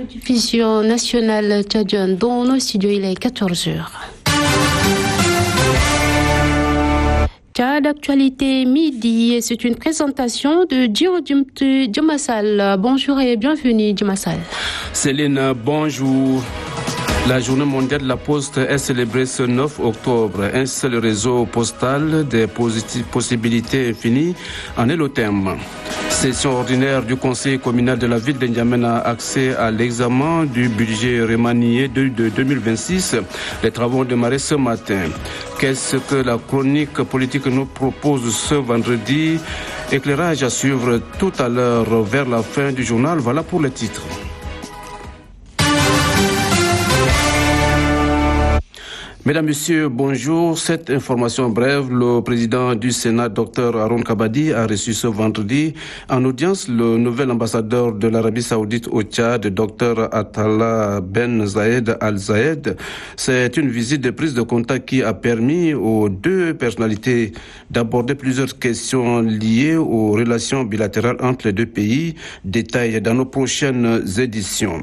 Diffusion nationale tchadienne dans nos studios, il est 14h. Tchad, d'actualité midi, c'est une présentation de Diomassal. Bonjour et bienvenue Diomassal. Céline, bonjour. La journée mondiale de la Poste est célébrée ce 9 octobre. Un seul réseau postal, des possibilités infinies en est le thème. Session ordinaire du conseil communal de la ville de N'Djamena a accès à l'examen du budget remanié de 2026. Les travaux ont démarré ce matin. Qu'est-ce que la chronique politique nous propose ce vendredi? Éclairage à suivre tout à l'heure vers la fin du journal. Voilà pour les titres. Mesdames, Messieurs, bonjour. Cette information brève, le président du Sénat, Dr Haroun Kabadi, a reçu ce vendredi en audience le nouvel ambassadeur de l'Arabie Saoudite au Tchad, Dr Atala Ben Zayed Al Zayed. C'est une visite de prise de contact qui a permis aux deux personnalités d'aborder plusieurs questions liées aux relations bilatérales entre les deux pays. Détails dans nos prochaines éditions.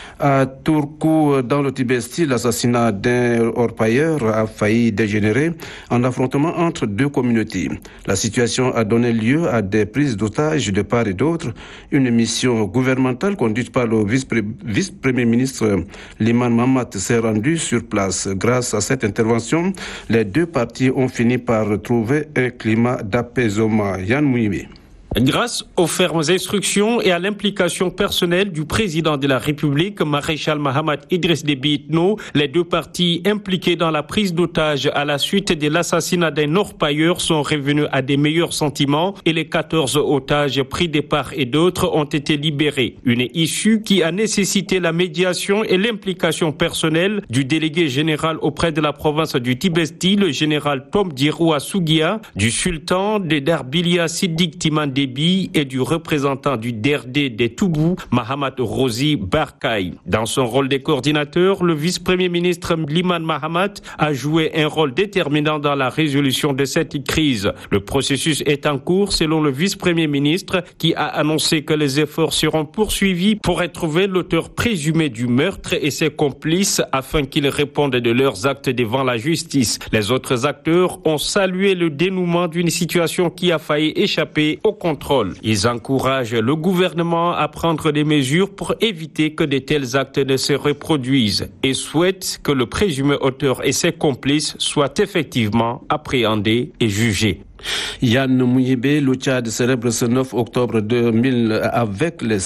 À Turku, dans le Tibesti, l'assassinat d'un orpailleur a failli dégénérer en affrontement entre deux communautés. La situation a donné lieu à des prises d'otages de part et d'autre. Une mission gouvernementale conduite par le vice-premier ministre Liman Mahamat s'est rendue sur place. Grâce à cette intervention, les deux parties ont fini par trouver un climat d'apaisement. Yann Mouibi. Grâce aux fermes instructions et à l'implication personnelle du président de la République, maréchal Mahamat Idriss Déby Itno, les deux parties impliquées dans la prise d'otages à la suite de l'assassinat d'un orpailleur sont revenus à des meilleurs sentiments et les 14 otages pris de part et d'autre ont été libérés. Une issue qui a nécessité la médiation et l'implication personnelle du délégué général auprès de la province du Tibesti, le général Tom Diroua Sougia, du sultan de Darbilia Siddiq Timan Déby et du représentant du DRD des Toubou, Mahamat Rosi Barkay. Dans son rôle de coordinateur, le vice-premier ministre Liman Mahamat a joué un rôle déterminant dans la résolution de cette crise. Le processus est en cours selon le vice-premier ministre qui a annoncé que les efforts seront poursuivis pour retrouver l'auteur présumé du meurtre et ses complices afin qu'ils répondent de leurs actes devant la justice. Les autres acteurs ont salué le dénouement d'une situation qui a failli échapper au contrôle. Ils encouragent le gouvernement à prendre des mesures pour éviter que de tels actes ne se reproduisent et souhaitent que le présumé auteur et ses complices soient effectivement appréhendés et jugés. Yann Mouibe, le Tchad célèbre ce 9 octobre 2000 avec les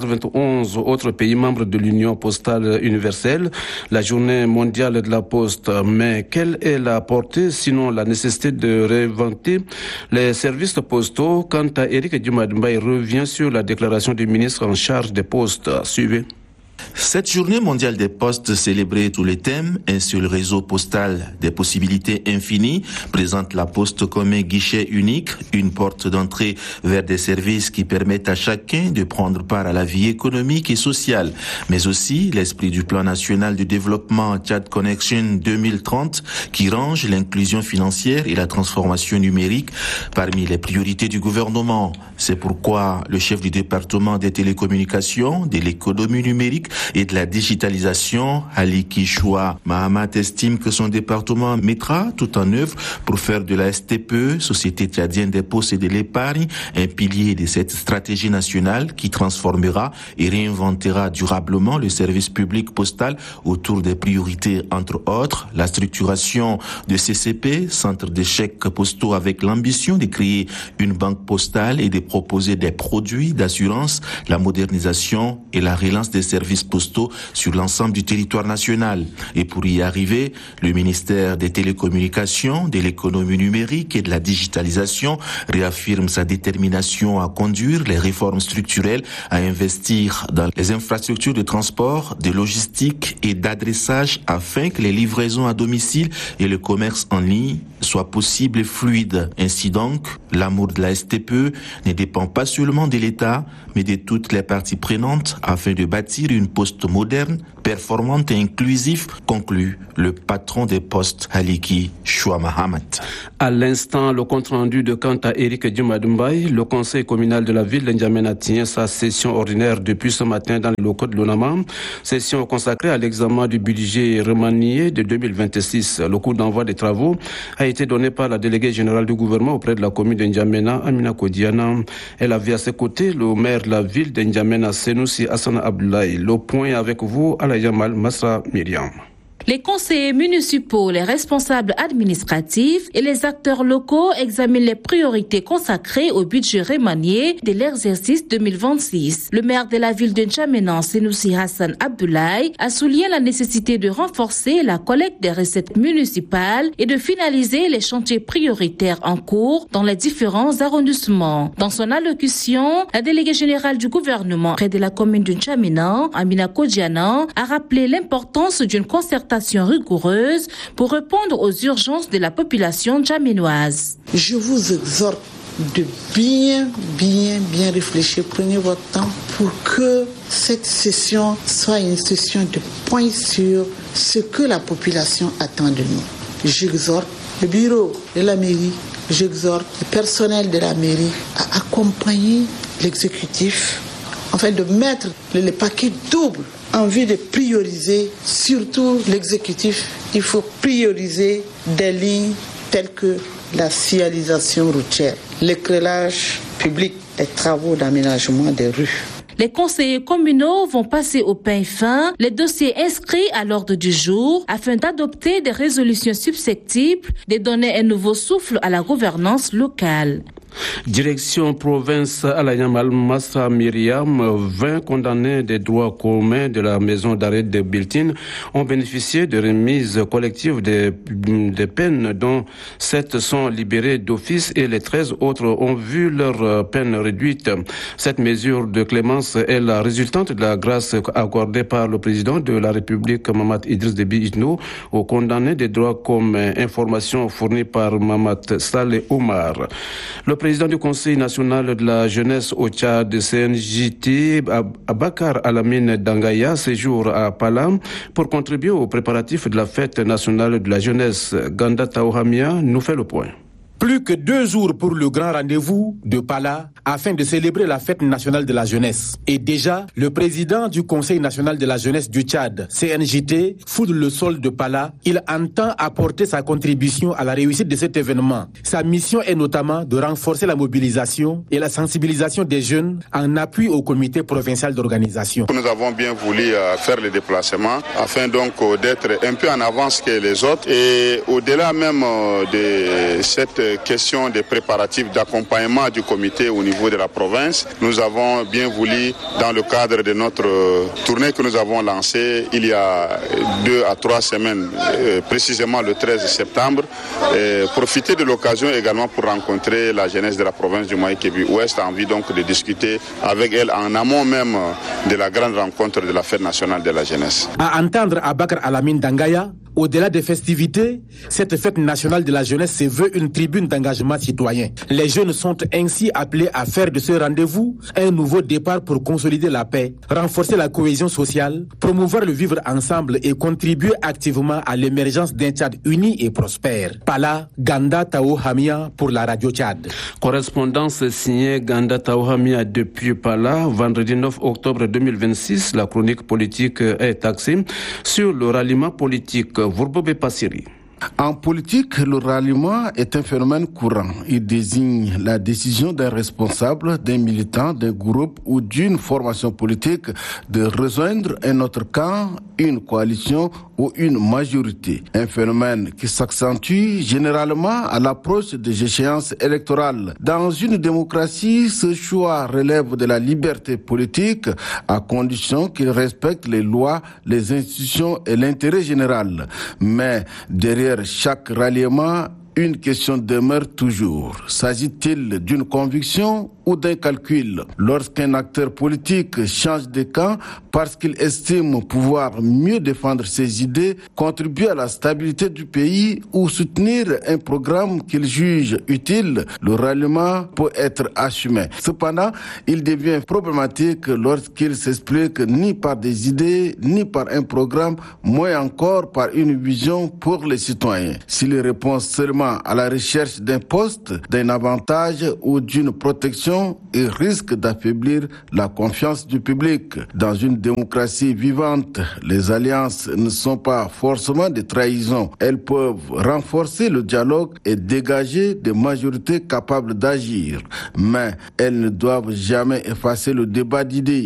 191 autres pays membres de l'Union postale universelle, la journée mondiale de la poste. Mais quelle est la portée, sinon la nécessité de réinventer les services postaux? Quant à Éric Dumadmbaye revient sur la déclaration du ministre en charge des postes. Suivez. Cette journée mondiale des postes célébrée tous les thèmes, un seul réseau postal des possibilités infinies, présente la poste comme un guichet unique, une porte d'entrée vers des services qui permettent à chacun de prendre part à la vie économique et sociale, mais aussi l'esprit du plan national de développement Tchad Connection 2030 qui range l'inclusion financière et la transformation numérique parmi les priorités du gouvernement. C'est pourquoi le chef du département des télécommunications, de l'économie numérique et de la digitalisation, Ali Kishwa Mahamat, estime que son département mettra tout en œuvre pour faire de la STPE, Société tchadienne des postes et de l'épargne, un pilier de cette stratégie nationale qui transformera et réinventera durablement le service public postal autour des priorités, entre autres, la structuration de CCP, centre de chèques postaux avec l'ambition de créer une banque postale et de proposer des produits d'assurance, la modernisation et la relance des services postaux sur l'ensemble du territoire national. Et pour y arriver, le ministère des Télécommunications, de l'économie numérique et de la digitalisation réaffirme sa détermination à conduire les réformes structurelles, à investir dans les infrastructures de transport, de logistique et d'adressage afin que les livraisons à domicile et le commerce en ligne soient possibles et fluides. Ainsi donc, l'amour de la STPE ne dépend pas seulement de l'État, mais de toutes les parties prenantes afin de bâtir une poste moderne, performante et inclusive, conclut le patron des postes Haliki Chouamahamat. À l'instant, le compte-rendu de quant à Éric Djumadumbaye, le conseil communal de la ville de N'Djamena tient sa session ordinaire depuis ce matin dans les locaux de l'ONAMA. Session consacrée à l'examen du budget remanié de 2026. Le coup d'envoi des travaux a été donné par la déléguée générale du gouvernement auprès de la commune de N'Djamena, Amina Kodiana. Elle avait à ses côtés le maire de la ville de N'Djamena, Senoussi Hassan Abdoulaye. Le point avec vous, Alayamal Masra Myriam. Les conseillers municipaux, les responsables administratifs et les acteurs locaux examinent les priorités consacrées au budget remanié de l'exercice 2026. Le maire de la ville de N'Djamena, Senoussi Hassan Abdoulaye, a souligné la nécessité de renforcer la collecte des recettes municipales et de finaliser les chantiers prioritaires en cours dans les différents arrondissements. Dans son allocution, la déléguée générale du gouvernement près de la commune de N'Djamena, Amina Kodiana, a rappelé l'importance d'une concertation rigoureuse pour répondre aux urgences de la population djamenoise. Je vous exhorte de bien réfléchir. Prenez votre temps pour que cette session soit une session de point sur ce que la population attend de nous. J'exhorte le bureau de la mairie, j'exhorte le personnel de la mairie à accompagner l'exécutif, afin de mettre le paquet double en vue de prioriser, surtout l'exécutif. Il faut prioriser des lignes telles que la signalisation routière, l'éclairage public, les travaux d'aménagement des rues. Les conseillers communaux vont passer au peigne fin les dossiers inscrits à l'ordre du jour afin d'adopter des résolutions susceptibles de donner un nouveau souffle à la gouvernance locale. Direction province Alayamal Massa Myriam, 20 condamnés des droits communs de la maison d'arrêt de Biltine ont bénéficié de remises collectives des peines, dont 7 sont libérés d'office et les 13 autres ont vu leur peine réduite. Cette mesure de clémence est la résultante de la grâce accordée par le président de la République, Mahamat Idriss Déby Itno, aux condamnés des droits communs. Information fournie par Mahamat Saleh Omar. Le président du Conseil national de la jeunesse au Tchad, CNJT, Abakar Alamine Dangaya, séjour à Palam pour contribuer aux préparatifs de la fête nationale de la jeunesse. Ganda Taouhamia nous fait le point. Plus que 2 jours pour le grand rendez-vous de Pala afin de célébrer la fête nationale de la jeunesse. Et déjà, le président du Conseil national de la jeunesse du Tchad, CNJT, foule le sol de Pala. Il entend apporter sa contribution à la réussite de cet événement. Sa mission est notamment de renforcer la mobilisation et la sensibilisation des jeunes en appui au comité provincial d'organisation. Nous avons bien voulu faire le déplacement afin donc d'être un peu en avance que les autres. Et au-delà même de cette question des préparatifs d'accompagnement du comité au niveau de la province, nous avons bien voulu, dans le cadre de notre tournée que nous avons lancée il y a 2 à 3 semaines, précisément le 13 septembre, profiter de l'occasion également pour rencontrer la jeunesse de la province du Moyen-Kébi-Ouest, a envie donc de discuter avec elle en amont même de la grande rencontre de la fête nationale de la jeunesse. À entendre Abakar Alamine Dangaya, au-delà des festivités, cette fête nationale de la jeunesse se veut une tribune d'engagement citoyen. Les jeunes sont ainsi appelés à faire de ce rendez-vous un nouveau départ pour consolider la paix, renforcer la cohésion sociale, promouvoir le vivre ensemble et contribuer activement à l'émergence d'un Tchad uni et prospère. Pala, Ganda Tao Hamia pour la radio Tchad. Correspondance signée Ganda Tao Hamia depuis Pala. Vendredi 9 octobre 2026, la chronique politique est axée sur le ralliement politique. Vourbobe Passiri. En politique, le ralliement est un phénomène courant. Il désigne la décision d'un responsable, d'un militant, d'un groupe ou d'une formation politique de rejoindre un autre camp, une coalition ou une majorité. Un phénomène qui s'accentue généralement à l'approche des échéances électorales. Dans une démocratie, ce choix relève de la liberté politique à condition qu'il respecte les lois, les institutions et l'intérêt général. Mais derrière chaque ralliement, une question demeure toujours. S'agit-il d'une conviction ou d'un calcul. Lorsqu'un acteur politique change de camp parce qu'il estime pouvoir mieux défendre ses idées, contribuer à la stabilité du pays ou soutenir un programme qu'il juge utile, le ralliement peut être assumé. Cependant, il devient problématique lorsqu'il s'explique ni par des idées, ni par un programme, moins encore par une vision pour les citoyens. S'il répond seulement à la recherche d'un poste, d'un avantage ou d'une protection, il risque d'affaiblir la confiance du public. Dans une démocratie vivante, les alliances ne sont pas forcément des trahisons. Elles peuvent renforcer le dialogue et dégager des majorités capables d'agir. Mais elles ne doivent jamais effacer le débat d'idées.